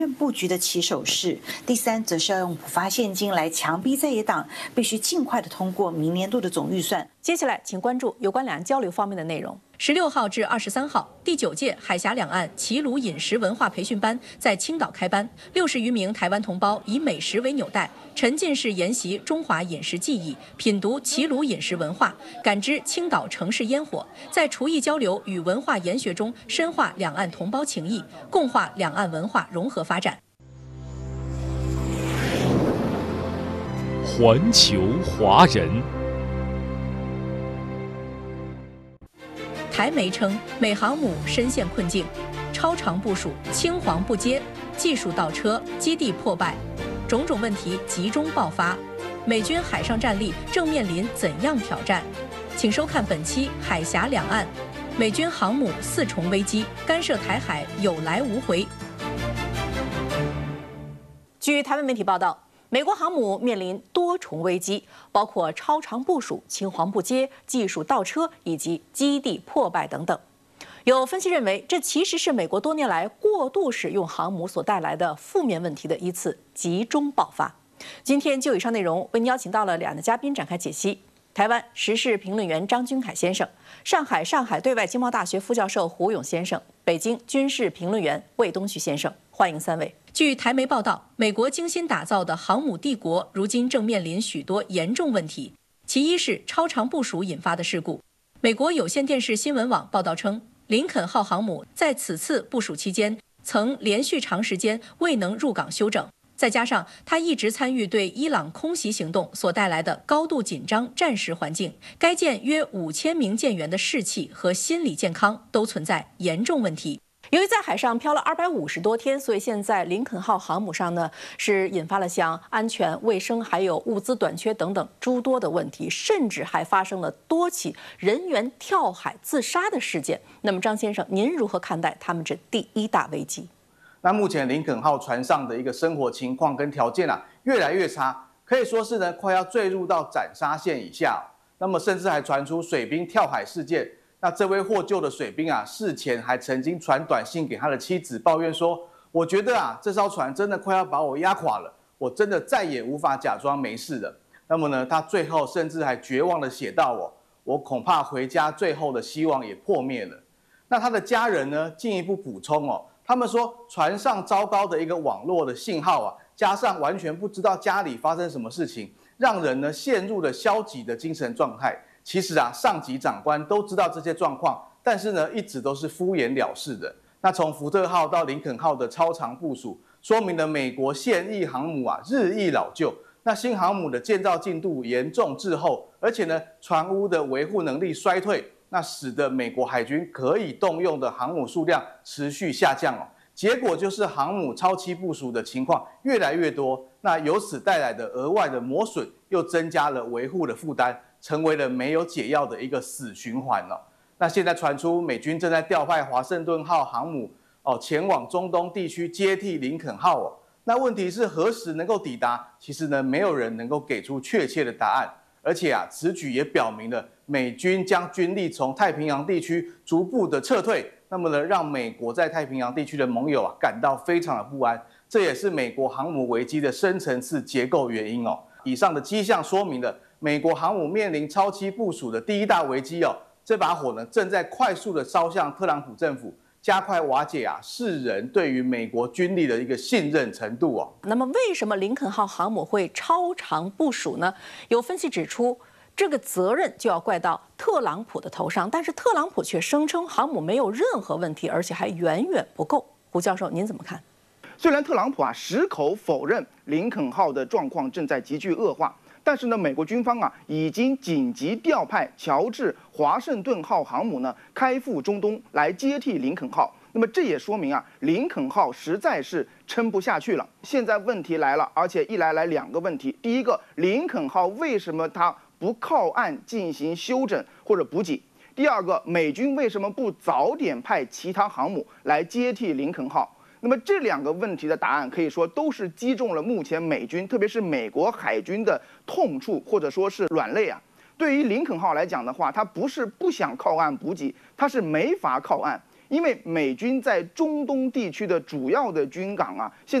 布局的起手式。第三，则是要用补发现金来强逼在野党必须尽快的通过明年度的总预算。 接下来，请关注有关两岸交流方面的内容。16号至23号，第9届海峡两岸齐鲁饮食文化培训班在青岛开班，60余名台湾同胞以美食为纽带，沉浸式研习中华饮食技艺，品读齐鲁饮食文化，感知青岛城市烟火，在厨艺交流与文化研学中深化两岸同胞情谊，共话两岸文化融合发展。 环球华人。 台媒称，美航母深陷困境，超长部署，青黄不接，技术倒车，基地破败，种种问题集中爆发。美军海上战力正面临怎样挑战？请收看本期《海峡两岸》，美军航母4重危机，干涉台海有来无回。据台湾媒体报道，美国航母面临多重危机，包括超长部署、青黄不接、技术倒车以及基地破败等等。有分析认为，这其实是美国多年来过度使用航母所带来的负面问题的一次集中爆发。今天就以上内容，为您邀请到了2位嘉宾展开解析：台湾时事评论员张君凯先生，上海对外经贸大学副教授胡勇先生，北京军事评论员魏东旭先生。欢迎3位。据台媒报道，美国精心打造的航母帝国如今正面临许多严重问题。其一是超长部署引发的事故。美国有线电视新闻网报道称，林肯号航母在此次部署期间曾连续长时间未能入港休整，再加上他一直参与对伊朗空袭行动所带来的高度紧张战时环境，该舰约5000名舰员的士气和心理健康都存在严重问题。由于在海上漂了250多天，所以现在林肯号航母上呢是引发了像安全、卫生还有物资短缺等等诸多的问题，甚至还发生了多起人员跳海自杀的事件。那么张先生，您如何看待他们这第一大危机？ 那目前林肯号船上的一个生活情况跟条件越来越差，可以说是呢快要坠入到斩杀线以下。那么甚至还传出水兵跳海事件。那这位获救的水兵事前还曾经传短信给他的妻子，抱怨说：“我觉得这艘船真的快要把我压垮了，我真的再也无法假装没事了。”那么呢，他最后甚至还绝望的写道：“我恐怕回家最后的希望也破灭了。”那他的家人呢，进一步补充他们说船上糟糕的一个网络的信号加上完全不知道家里发生什么事情，让人呢陷入了消极的精神状态。其实上级长官都知道这些状况，但是呢，一直都是敷衍了事的。那从福特号到林肯号的超长部署，说明了美国现役航母日益老旧。那新航母的建造进度严重滞后，而且呢，船坞的维护能力衰退，那使得美国海军可以动用的航母数量持续下降结果就是航母超期部署的情况越来越多，那由此带来的额外的磨损，又增加了维护的负担，成为了没有解药的一个死循环那现在传出美军正在调派华盛顿号航母前往中东地区接替林肯号那问题是何时能够抵达？其实呢，没有人能够给出确切的答案。而且此举也表明了美军将军力从太平洋地区逐步的撤退，那么呢，让美国在太平洋地区的盟友感到非常的不安。这也是美国航母危机的深层次结构原因以上的迹象说明了美国航母面临超期部署的第一大危机这把火呢正在快速的烧向特朗普政府，加快瓦解世人对于美国军力的一个信任程度那么为什么林肯号航母会超长部署呢？有分析指出，这个责任就要怪到特朗普的头上，但是特朗普却声称航母没有任何问题，而且还远远不够。胡教授，您怎么看？ 虽然特朗普矢口否认林肯号的状况正在急剧恶化，但是呢，美国军方已经紧急调派乔治华盛顿号航母呢开赴中东来接替林肯号。那么这也说明林肯号实在是撑不下去了。现在问题来了，而且一来2个问题。第一个，林肯号为什么它不靠岸进行休整或者补给？第二个，美军为什么不早点派其他航母来接替林肯号？那么这2个问题的答案可以说都是击中了目前美军，特别是美国海军的痛处，或者说是软肋对于林肯号来讲的话，它不是不想靠岸补给，它是没法靠岸。 因为美军在中东地区的主要的军港啊，现